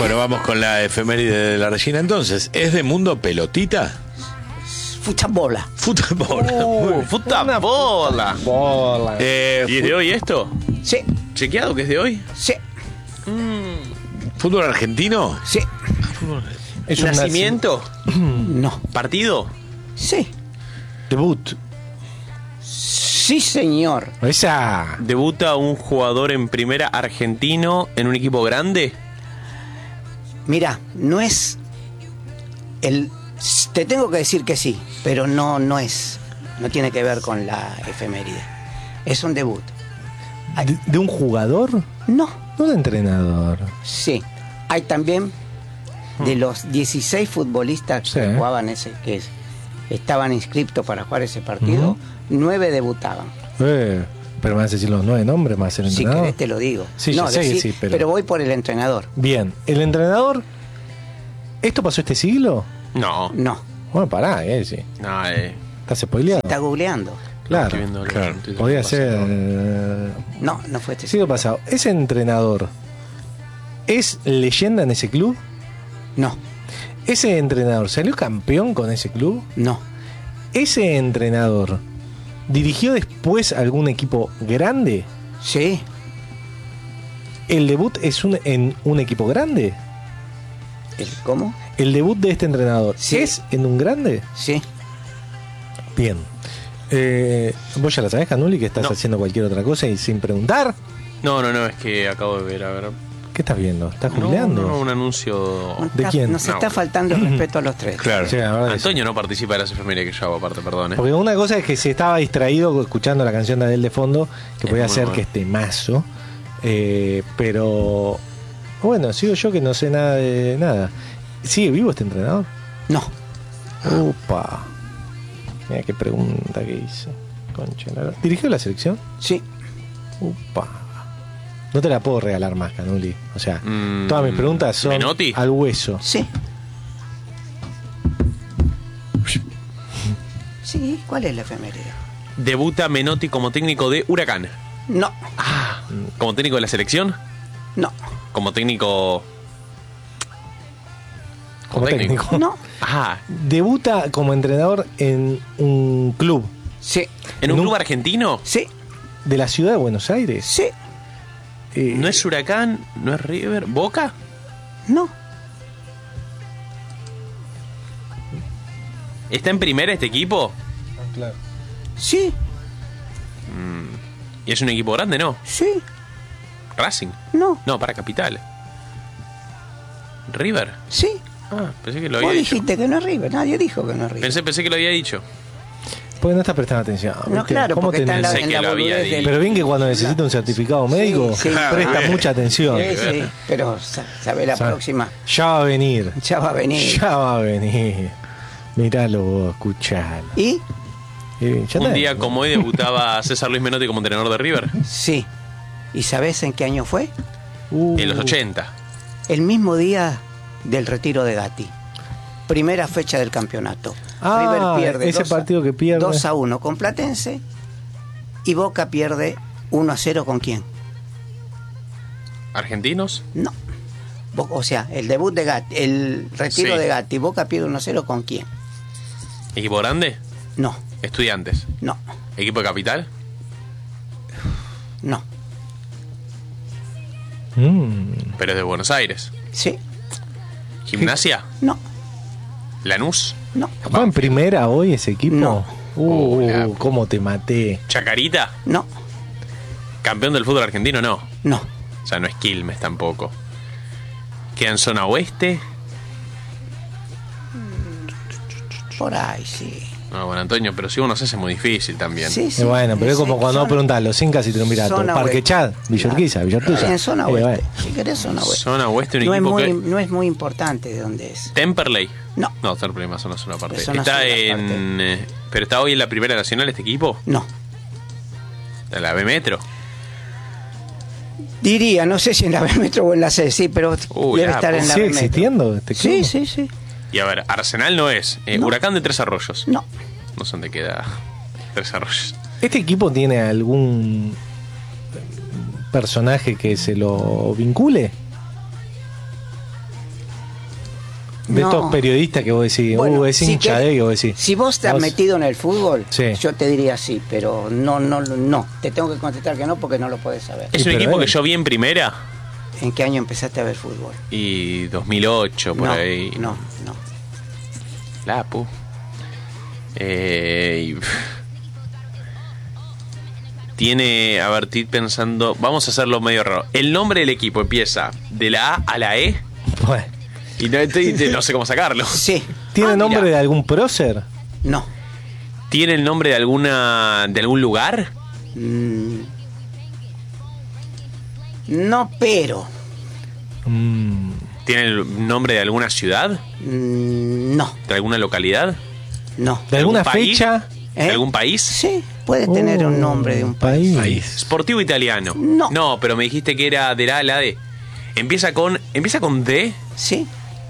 Bueno, vamos con la efeméride de la Regina entonces. ¿Es de mundo pelotita? Fuchabola. Fútbol. ¡Futabola! Bola. ¿Y es de hoy esto? Sí, ¿Chequeado que es de hoy? sí, ¿Fútbol argentino? sí. Es un ¿Nacimiento? No. ¿Partido? Sí. debut. Sí, señor. Esa. ¿Debuta un jugador en primera argentino en un equipo grande? Mira, no es el... Te tengo que decir que sí, pero no es. No tiene que ver con la efeméride. Es un debut. ¿De un jugador? No. No de entrenador. Sí. Hay también de los 16 futbolistas que Sí. jugaban estaban inscriptos para jugar ese partido, 9 debutaban. Pero me vas a decir los 9 nombres más el Si entrenador. querés te lo digo. Sí, ya sé que decir, sí, pero voy por el entrenador. Bien, el entrenador. ¿Esto pasó este siglo? No. No. Bueno, pará, sí. No, ¿Estás spoileado? Está googleando. Claro. estoy viendo claro. los títulos Podría que ser. pasaron. No fue este Siglo pasado. ¿Ese entrenador es leyenda en ese club? No, ¿Ese entrenador salió campeón con ese club? no. ¿Ese entrenador dirigió después algún equipo grande? Sí, ¿El debut es en un equipo grande? ¿cómo? ¿El debut de este entrenador Sí. es en un grande? Sí. Bien. ¿Vos ya la sabés, Canuli, que estás No. haciendo cualquier otra cosa y sin preguntar? No, es que acabo de ver, a ver. ¿Qué estás viendo? ¿Estás googleando? No, un anuncio. ¿De quién? Nos No. está faltando el respeto a los tres. Claro. Sí, la verdad que sí. Antonio no participa de las efemérides que yo hago aparte, perdón. Porque una cosa es que se estaba distraído escuchando la canción de Adele de fondo, que Es podía muy ser bueno. que esté mazo. Pero bueno, sigo yo que no sé nada de nada. ¿Sigue vivo este entrenador? No, Upa. Mira qué pregunta que hice. Concha, ¿dirigió la selección? sí. Upa. No te la puedo regalar más, Canuli. O sea, Mm, todas mis preguntas son ¿Menotti? al hueso. Sí. Sí, ¿cuál es la efeméride? Debuta Menotti como técnico de Huracán. No, Como técnico de la selección. no, Como técnico. Como técnico. no. Debuta como entrenador en un club Sí, ¿En un No. club argentino? sí, de la ciudad de Buenos Aires. sí, ¿No es Huracán? ¿No es River? ¿Boca? no. ¿Está en primera este equipo? Claro. Sí, ¿Y es un equipo grande? No. sí, ¿Racing? no, No, para Capital. ¿River? sí. Pensé que lo Vos había dicho. dijiste que no es River, nadie dijo que no es River. Pensé que lo había dicho. Porque no estás prestando atención. No, ¿viste? claro, ¿Cómo porque está en la, Pensé en que la lo había boludez dicho. del... Pero bien que cuando necesita un certificado médico, Sí, presta mucha atención. Sí, sí, pero sabe la Sabe. próxima. Ya va a venir. Ya va a venir. Ya va a venir. Miralo vos, escuchalo. ¿Y? Ya Un está. día como hoy debutaba César Luis Menotti como entrenador de River. Sí. ¿Y sabés en qué año fue? En los 80. El mismo día del retiro de Gatti. Primera fecha del campeonato. Ah, ese partido que pierde. 2-1 con Platense. Y Boca pierde 1-0 con quién. ¿Argentinos? No. O sea, el debut de Gatti, el retiro Sí. de Gatti. Boca pierde 1-0 con quién. ¿Equipo grande? No, Estudiantes. no, ¿Equipo de Capital? no. Pero es de Buenos Aires. Sí, ¿Gimnasia? no, ¿Lanús? no, ¿Va en primera hoy ese equipo? No. Hola. Cómo te maté. ¿Chacarita? no, ¿Campeón del fútbol argentino? No. no. O sea, no es Quilmes tampoco. ¿Queda en zona oeste? Por ahí, sí. No, bueno, Antonio, pero si uno se hace muy difícil también. Sí, sí. Bueno, pero es como cuando vos preguntás los Incas y Triunvirato. Zona Parque oeste. Chad, Villorquiza, Villortuza. En zona oeste. Si querés, zona oeste. Zona oeste, un No es, equipo muy, que... no es muy importante de dónde es. Temperley. No, No, Temperley más zona aparte. Es zona Está sur en... pero está hoy en la Primera Nacional este equipo. no. En la B Metro. Diría, no sé si en la B Metro o en la C, sí, pero debe ya, estar en la ¿Sigue B Metro. existiendo este club? Sí, sí, sí. Y a ver, Arsenal no es. No. Huracán de Tres Arroyos. No, No sé dónde queda Tres Arroyos. ¿Este equipo tiene algún personaje que se lo vincule? De No. estos periodistas que vos decís, Bueno, es si hincha que- de, que vos decís. Si vos te has Vos- metido en el fútbol, Sí. yo te diría sí, pero no. Te tengo que contestar que no porque no lo podés saber. Es Sí, un pero equipo que él- yo vi en primera ¿En qué año empezaste a ver fútbol? y 2008, por no, ahí. no. Lapu. Y- Tiene, a ver, estoy pensando, vamos a hacerlo medio raro. El nombre del equipo empieza de la A a la E Bueno, y no sé cómo sacarlo. Sí, ¿tiene nombre mira. de algún prócer? no. ¿Tiene el nombre de algún lugar? No, pero. ¿Tiene el nombre de alguna ciudad? No, ¿De alguna localidad? no. ¿De alguna algún país? fecha? ¿De ¿Eh? algún país? Sí, puede tener un nombre de un país. País. Sportivo italiano. No. pero me dijiste que era de la A a la D. Empieza con D. Sí.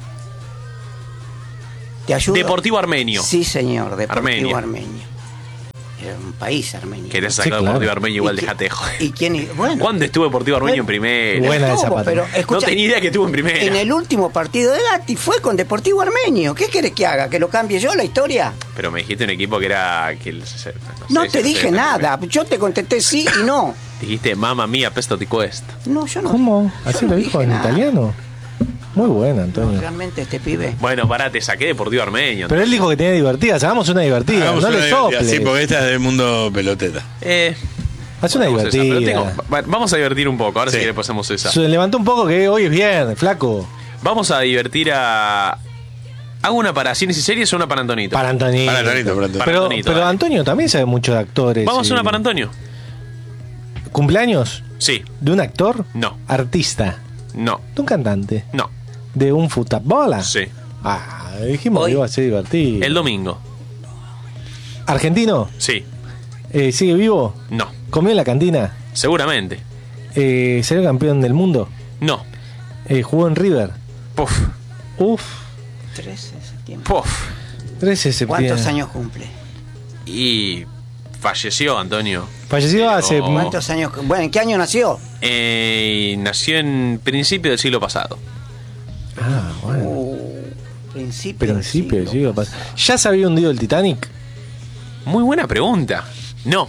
¿Te ayudo? Deportivo Armenio. Sí, señor, Deportivo Armenia. Armenio. Era un país armenio. Querés Sí, sacar claro. Deportivo Armenio, igual ¿Y qué- dejate de joder. ¿Y quién? Bueno. ¿Cuándo estuvo Deportivo Armenio en primera? Buena esa estuvo, pata. pero No escucha, tenía idea que estuvo en primera. en el último partido de Gatti fue con Deportivo Armenio. ¿Qué querés que haga? ¿Que lo cambie yo la historia? Pero me dijiste un equipo que era... No te dije nada. Yo te contesté sí y no. Dijiste, mamma mía, pesto ti cuesta. No, yo no. ¿Cómo? ¿Así no lo dijo dije en nada. italiano? Muy buena, No, Antonio. realmente este pibe. Bueno, pará, te saqué Deportivo Armenio. Pero él dijo que tenía divertidas. Hagamos una divertida. Hagamos No una le divertida. soples. Sí, porque esta es del mundo peloteta. Haz una Hacemos esa, pero divertida. vamos a divertir un poco. Ahora Sí. sí que le pasamos esa. Se levantó un poco que hoy es bien, flaco. Vamos a divertir a... ¿Hago una para cines y series o una para Antonito? Para Antonio. Para Antonito, para Antonito. Para Pero, Antonito, pero dale. Antonio también sabe mucho de actores. ¿Vamos a y- una para Antonio? ¿Cumpleaños? Sí. ¿De un actor? No. ¿Artista? No. ¿De un cantante? No. ¿De un futbola? Sí. Ah, dijimos Hoy. que iba a ser divertido. El domingo. ¿Argentino? Sí. ¿Sigue vivo? No. ¿Comió en la cantina? Seguramente. ¿Será campeón del mundo? No. ¿Jugó en River? Puf. Uf, 13 de septiembre. Puf. 13 de septiembre. ¿Cuántos años cumple? Y falleció Antonio. Falleció hace... Oh. ¿Cuántos años? Bueno, ¿en qué año nació? Nació en principio del siglo pasado. Ah, bueno. Principio Principio del siglo pasado. ¿Ya se había hundido el Titanic? Muy buena pregunta. No.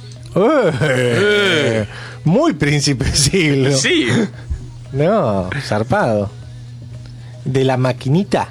Muy príncipe del siglo. Sí. No, zarpado. ¿De la maquinita?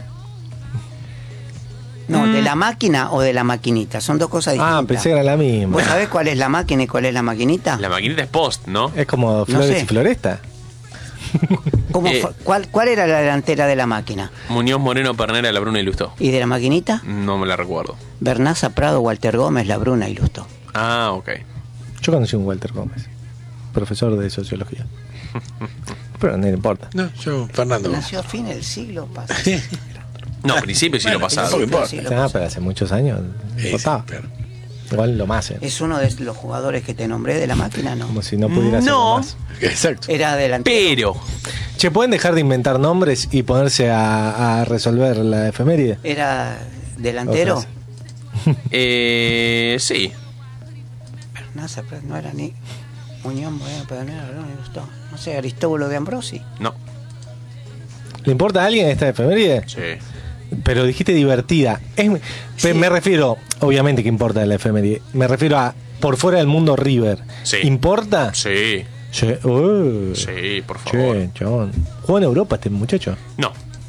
No, ¿de la máquina o de la maquinita? Son dos cosas distintas. Ah, pensé que era la misma. ¿Vos sabés cuál es la máquina y cuál es la maquinita? La maquinita es post, ¿no? Es como Flores sé. y Floresta. ¿Cómo ¿Cuál era la delantera de la máquina? Muñoz, Moreno, Pernera, La Bruna y Lustó. ¿Y de la maquinita? No me la recuerdo. Bernaza, Prado, Walter Gómez, La Bruna y Lustó. Ah, ok. Yo conocí a un Walter Gómez, profesor de sociología. Pero no le importa. No, yo, Fernando. Nació a fines del siglo pasado. No, principio del siglo Bueno, pasado. tampoco importa. Siglo Ah, pasado. pero hace muchos años. Sí, sí, importaba. claro. Igual lo más. Es uno de los jugadores que te nombré de la máquina, ¿no? Como si no pudiera ser No. más. Exacto. Era delantero. Pero, Che, ¿pueden dejar de inventar nombres y ponerse a resolver la efeméride? Era delantero. Otras. sí. Bernaza, Prado, no era ni Muñoz, Moreno, Pernera, La Bruna y Lustó. No sé, Aristóbulo de Ambrosi. No. ¿Le importa a alguien esta efeméride? Sí. Pero dijiste divertida. Sí. Me refiero, obviamente que importa la efeméride. Me refiero a por fuera del mundo River. Sí. ¿Importa? Sí. Sí. Sí, por favor. Che, chabón. ¿Juega en Europa este muchacho? No.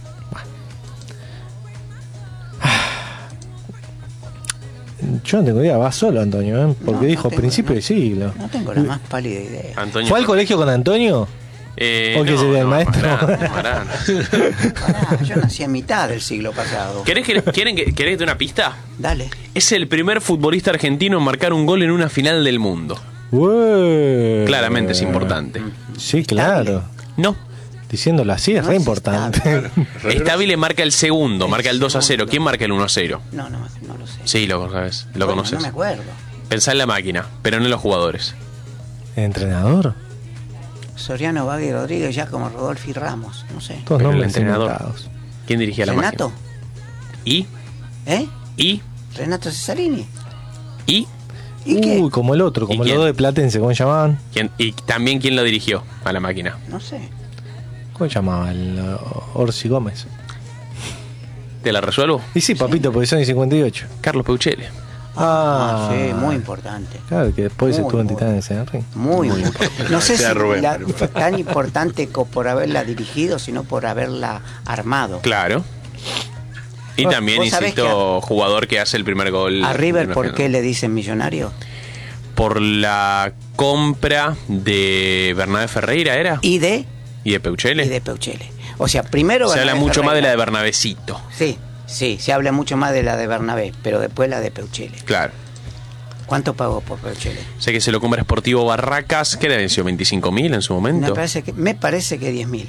Yo no tengo idea, va solo Antonio, ¿eh? Porque No, dijo no tengo, principio no. del siglo. No tengo la más pálida idea. Antonio. ¿Fue al colegio con Antonio? ¿O que sería el maestro? Marán. Pará, yo nací a mitad del siglo pasado. ¿Querés que te dé una pista? Dale. Es el primer futbolista argentino en marcar un gol en una final del mundo. Ué. Claramente es importante. Sí, claro. No. Diciéndolo así es No re es importante. Estable marca el segundo, marca el 2-0. ¿Quién marca el 1-0? No lo sé. Sí, lo sabes. Lo Bueno, conoces. No me acuerdo. Pensá en la máquina, pero no en los jugadores. ¿Entrenador? Soriano, Bagui, Rodríguez, ya como Rodolfi Ramos. No sé. Todos Pero el nombres entrenador. inventados. ¿Quién dirigía la ¿Renato? máquina? ¿Y? ¿Eh? ¿Y? ¿Renato Cesarini? ¿Y? ¿Y qué? Uy, como el otro, como ¿Y los quién? dos de Platense, ¿cómo se llamaban? Y también quién lo dirigió a la máquina. No sé. ¿Cómo se llamaba? Orsi Gómez. ¿Te la resuelvo? Y sí, papito, porque son y 58. Carlos Peuchele. Sí, muy importante. Claro, que después Muy, estuvo en muy. Titanes en el ring. Muy importante. No sé si Sea Rubén, tan importante por haberla dirigido, sino por haberla armado. Claro. Y también, vos sabés insisto, jugador que hace el primer gol. ¿A River en por la qué final. le dicen millonario? Por la compra de Bernabé Ferreira, ¿era? Y de Peuchele. Peuchele. O sea, primero Se habla Bernabé mucho más de la de Ferreira. Bernabécito. Sí, se habla mucho más de la de Bernabé, pero después la de Peuchele. Claro. ¿Cuánto pagó por Peuchele? Sé que se lo compra Sportivo Barracas, que le venció 25.000 en su momento. Me parece que 10.000.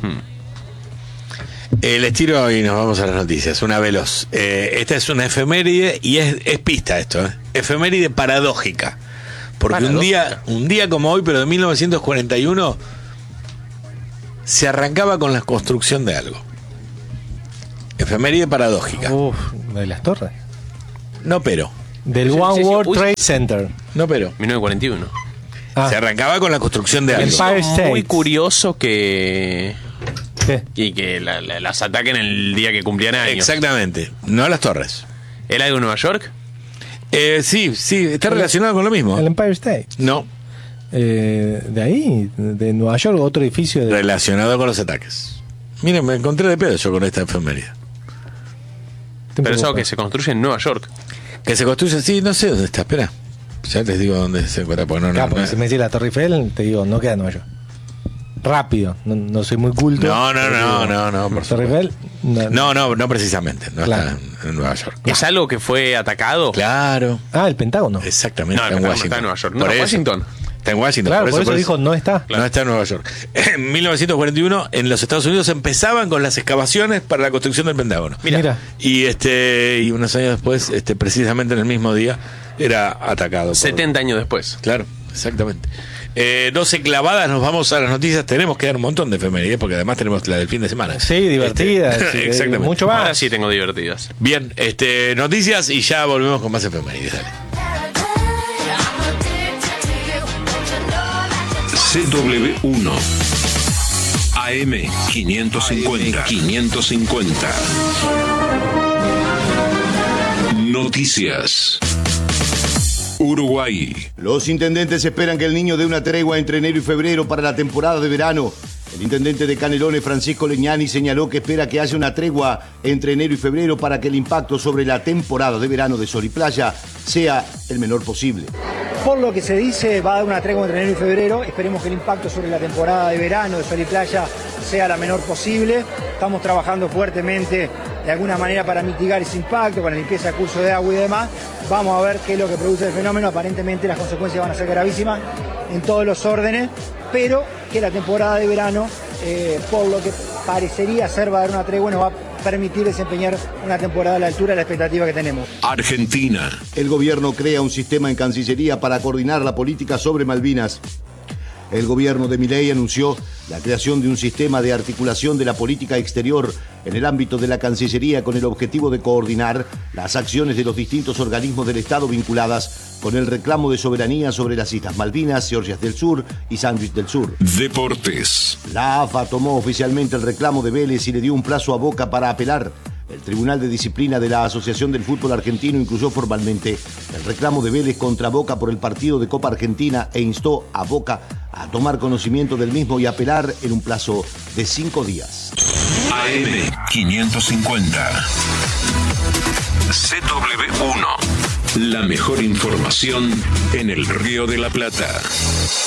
Les tiro y nos vamos a las noticias. Una veloz. Esta es una efeméride y es pista esto. Efeméride paradójica. Porque Paradójica. un día como hoy, pero de 1941, se arrancaba con la construcción de algo. Efeméride paradójica. Uf, de las torres. No pero. Del Sí, One sí, sí. World Uy. Trade Center. No pero. 1941. Ah, Se arrancaba con la construcción de algo. Empire State. Muy curioso que ¿qué? y que las ataquen el día que cumplían años. Exactamente. No las torres. ¿Era algo de Nueva York? Sí, está relacionado con lo mismo. El Empire State. No, De ahí, de Nueva York, otro edificio de... relacionado con los ataques. Miren, me encontré de pedo yo con esta efeméride. Pero eso que se construye en Nueva York. Que se construye así, no sé dónde está, espera. Ya les digo dónde se encuentra, porque Porque si me decís la Torre Eiffel, te digo, no queda en Nueva York. Rápido, no soy muy culto. No, pero por Torre supuesto. Eiffel, No precisamente, no Claro. está en Nueva York. ¿Es algo que fue atacado? Claro, Ah, el Pentágono. exactamente, No, está en no Washington. está en Nueva York. No, Por eso. Washington. Está en Washington. Claro, por eso dijo, no está. No está en Nueva York. En 1941, en los Estados Unidos empezaban con las excavaciones para la construcción del Pentágono. Mira. Y unos años después, precisamente en el mismo día, era atacado. 70 años después. Claro, exactamente. 12 clavadas, nos vamos a las noticias. Tenemos que dar un montón de efemérides porque además tenemos la del fin de semana. Sí, divertida. sí, Exactamente. Mucho más. Ahora sí tengo divertidas. Bien, noticias y ya volvemos con más efemérides. Dale. CW1 AM 550 Noticias. Uruguay. Los intendentes esperan que el niño dé una tregua entre enero y febrero para la temporada de verano. El intendente de Canelones, Francisco Leñani, señaló que espera que haya una tregua entre enero y febrero para que el impacto sobre la temporada de verano de Sol y Playa sea el menor posible. Por lo que se dice, va a dar una tregua entre enero y febrero. Esperemos que el impacto sobre la temporada de verano de Sol y Playa sea la menor posible. Estamos trabajando fuertemente de alguna manera para mitigar ese impacto, con la limpieza de curso de agua y demás. Vamos a ver qué es lo que produce el fenómeno. Aparentemente las consecuencias van a ser gravísimas en todos los órdenes, pero que la temporada de verano, por lo que parecería ser, va a dar una tregua y nos va a permitir desempeñar una temporada a la altura de la expectativa que tenemos. Argentina. El gobierno crea un sistema en Cancillería para coordinar la política sobre Malvinas. El gobierno de Milei anunció la creación de un sistema de articulación de la política exterior en el ámbito de la Cancillería con el objetivo de coordinar las acciones de los distintos organismos del Estado vinculadas con el reclamo de soberanía sobre las Islas Malvinas, Georgias del Sur y Sandwich del Sur. Deportes. La AFA tomó oficialmente el reclamo de Vélez y le dio un plazo a Boca para apelar. El Tribunal de Disciplina de la Asociación del Fútbol Argentino incluyó formalmente el reclamo de Vélez contra Boca por el partido de Copa Argentina e instó a Boca a tomar conocimiento del mismo y apelar en un plazo de 5 días. AM 550 CW1. La mejor información en el Río de la Plata.